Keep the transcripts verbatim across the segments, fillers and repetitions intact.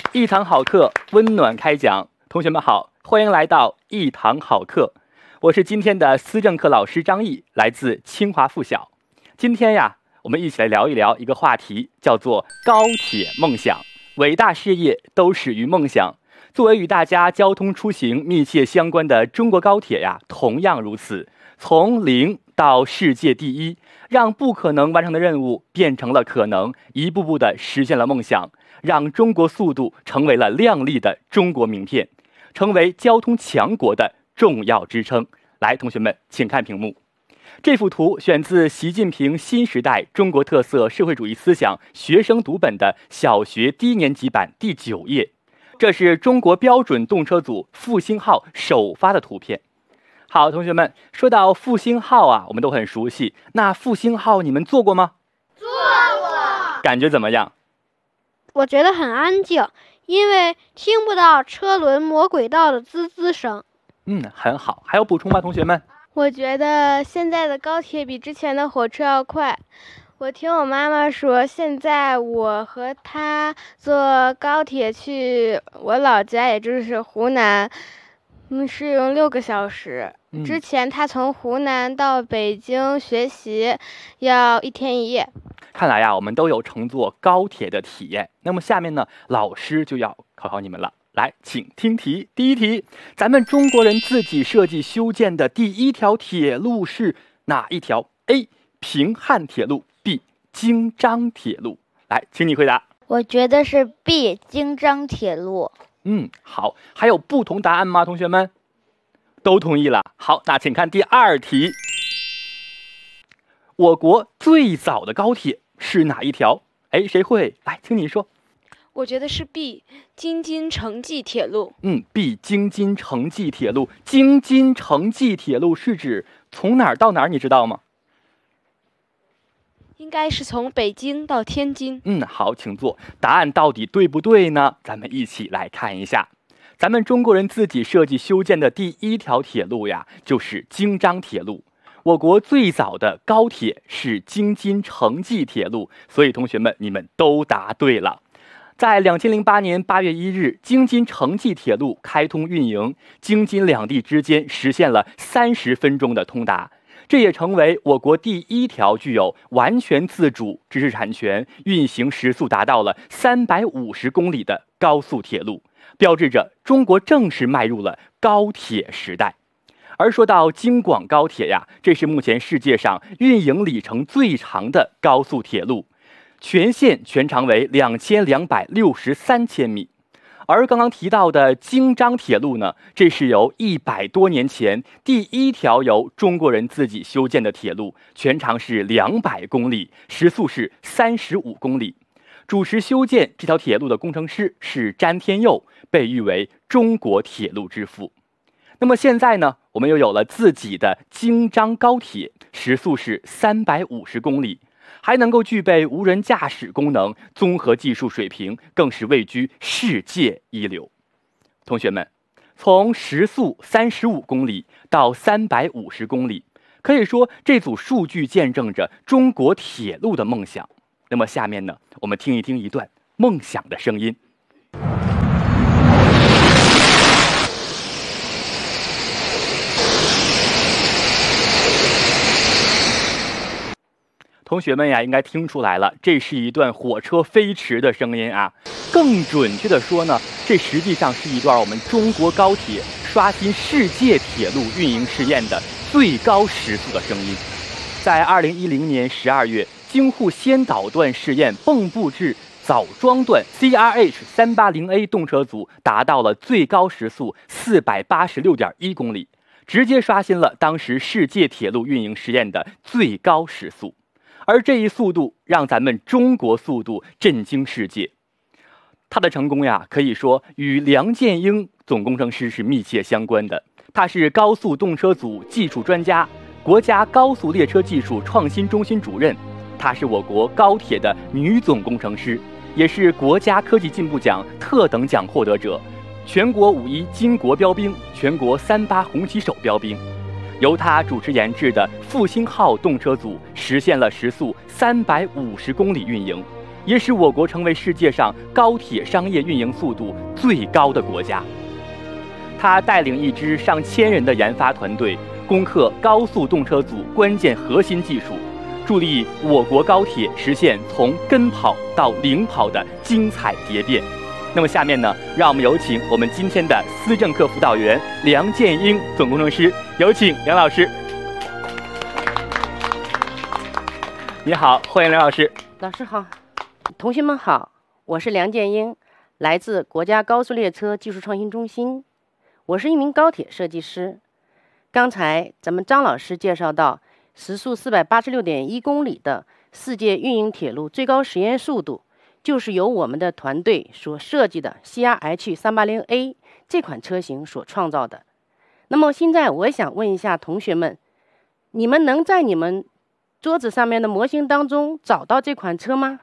一堂好课，温暖开讲。同学们好，欢迎来到一堂好课。我是今天的思政课老师张毅，来自清华附小。今天呀，我们一起来聊一聊一个话题，叫做高铁梦想。伟大事业都始于梦想。作为与大家交通出行密切相关的中国高铁呀，同样如此。从零到世界第一，让不可能完成的任务变成了可能，一步步的实现了梦想，让中国速度成为了亮丽的中国名片，成为交通强国的重要支撑。来，同学们，请看屏幕。这幅图选自习近平新时代中国特色社会主义思想学生读本的小学低年级版第九页。这是中国标准动车组复兴号首发的图片。好，同学们，说到复兴号啊，我们都很熟悉。那复兴号你们坐过吗？ 坐过。 感觉怎么样？ 我觉得很安静，因为听不到车轮磨轨道的滋滋声。 嗯，很好。还有补充吗，同学们？ 我觉得现在的高铁比之前的火车要快。我听我妈妈说，现在我和她坐高铁去我老家，也就是湖南，嗯，是用六个小时。 嗯、 之前她从湖南到北京学习，要一天一夜。 看来呀，我们都有乘坐高铁的体验。那么下面呢，老师就要考考你们了。来，请听题。第一题，咱们中国人自己设计修建的第一条铁路是哪一条 ？A. 平汉铁路 B. 京张铁路。来，请你回答。 我觉得是 B. 京张铁路。 嗯，好。还有不同答案吗？同学们都同意了。好，那请看第二题。我国最早的高铁是哪一条？哎，谁会？来，请你说。 我觉得是 B. 京津城际铁路。 嗯 ，B. 京津城际铁路。京津城际铁路是指从哪儿到哪儿？你知道吗？ 应该是从北京到天津。 嗯，好，请坐。答案到底对不对呢？咱们一起来看一下。咱们中国人自己设计修建的第一条铁路呀，就是京张铁路。我国最早的高铁是京津城际铁路，所以同学们，你们都答对了。在两千零八年八月一日，京津城际铁路开通运营，京津两地之间实现了三十分钟的通达。这也成为我国第一条具有完全自主知识产权、运行时速达到了三百五十公里的高速铁路，标志着中国正式迈入了高铁时代。而说到京广高铁呀，这是目前世界上运营里程最长的高速铁路。全线全长为两千两百六十三千米，而刚刚提到的京张铁路呢，这是由一百多年前第一条由中国人自己修建的铁路，全长是两百公里，时速是三十五公里。主持修建这条铁路的工程师是詹天佑，被誉为中国铁路之父。那么现在呢，我们又有了自己的京张高铁，时速是三百五十公里。还能够具备无人驾驶功能，综合技术水平更是位居世界一流。同学们，从时速三十五公里到三百五十公里，可以说这组数据见证着中国铁路的梦想。那么下面呢，我们听一听一段梦想的声音。同学们呀，应该听出来了，这是一段火车飞驰的声音啊。更准确的说呢，这实际上是一段我们中国高铁刷新世界铁路运营试验的最高时速的声音。在二零一零年十二月，京沪先导段试验蚌埠至枣庄段 C R H 三八零 A 动车组达到了最高时速四百八十六点一公里，直接刷新了当时世界铁路运营实验的最高时速。而这一速度让咱们中国速度震惊世界。它的成功呀，可以说与梁建英总工程师是密切相关的。他是高速动车组技术专家，国家高速列车技术创新中心主任。她是我国高铁的女总工程师，也是国家科技进步奖特等奖获得者，全国五一金国标兵，全国三八红旗手标兵。由他主持研制的复兴号动车组实现了时速三百五十公里运营， 也使我国成为世界上高铁商业运营速度最高的国家。他带领一支上千人的研发团队，攻克高速动车组关键核心技术，助力我国高铁实现从跟跑到领跑的精彩蝶变。那么下面呢，让我们有请我们今天的思政课辅导员梁建英总工程师，有请梁老师。你好，欢迎梁老师。 老师好，同学们好，我是梁建英，来自国家高速列车技术创新中心，我是一名高铁设计师。刚才咱们张老师介绍到，时速四百八十六点一公里的世界运营铁路最高实验速度，就是由我们的团队所设计的 C R H 三八零 A 这款车型所创造的。那么现在我想问一下同学们，你们能在你们桌子上面的模型当中找到这款车吗？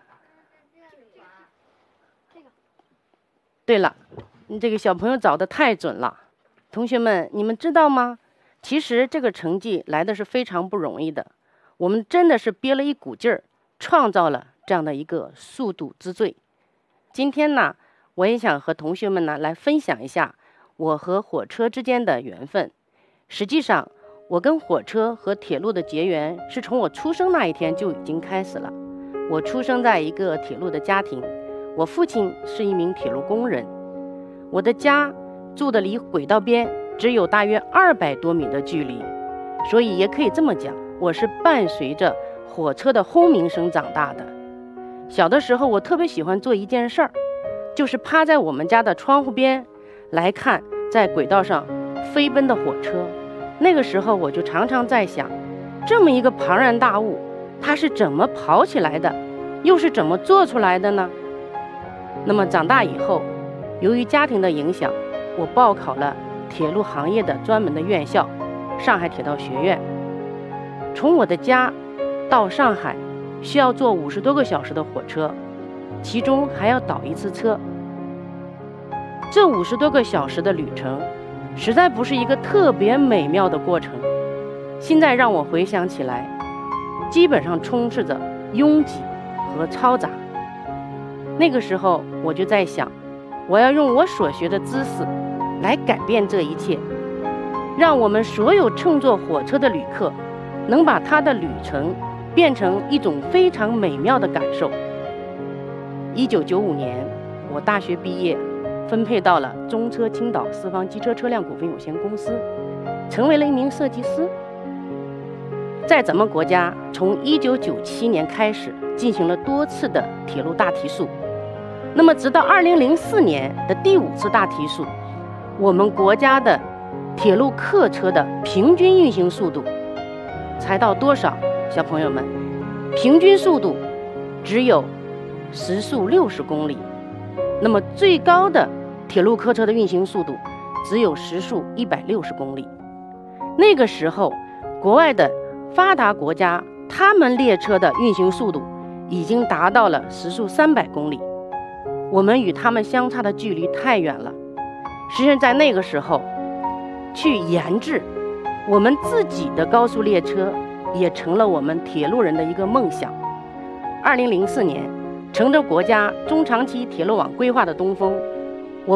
对了，你这个小朋友找得太准了。同学们，你们知道吗？其实这个成绩来的是非常不容易的，我们真的是憋了一股劲儿，创造了这样的一个速度之最。今天呢，我也想和同学们呢来分享一下我和火车之间的缘分。实际上，我跟火车和铁路的结缘是从我出生那一天就已经开始了。我出生在一个铁路的家庭，我父亲是一名铁路工人，我的家住的离轨道边只有大约二百多米的距离，所以也可以这么讲，我是伴随着火车的轰鸣声长大的。小的时候，我特别喜欢做一件事儿，就是趴在我们家的窗户边来看在轨道上飞奔的火车。那个时候我就常常在想，这么一个庞然大物，它是怎么跑起来的，又是怎么做出来的呢？那么长大以后，由于家庭的影响，我报考了铁路行业的专门的院校——上海铁道学院。从我的家到上海需要坐五十多个小时的火车，其中还要倒一次车。这五十多个小时的旅程，实在不是一个特别美妙的过程。现在让我回想起来，基本上充斥着拥挤和嘈杂。那个时候我就在想，我要用我所学的知识来改变这一切，让我们所有乘坐火车的旅客能把他的旅程变成一种非常美妙的感受。一九九五年，我大学毕业，分配到了中车青岛四方机车车辆股份有限公司，成为了一名设计师。在咱们国家，从一九九七年开始进行了多次的铁路大提速，那么直到二零零四年的第五次大提速，我们国家的铁路客车的平均运行速度才到多少？小朋友们，平均速度只有时速六十公里，那么最高的铁路客车的运行速度只有时速一百六十公里。那个时候，国外的发达国家，他们列车的运行速度已经达到了时速三百公里，我们与他们相差的距离太远了。实际上在那个时候，去研制我们自己的高速列车也成了我们铁路人的一个梦想。二零零四年，乘着国家中长期铁路网规划的东风，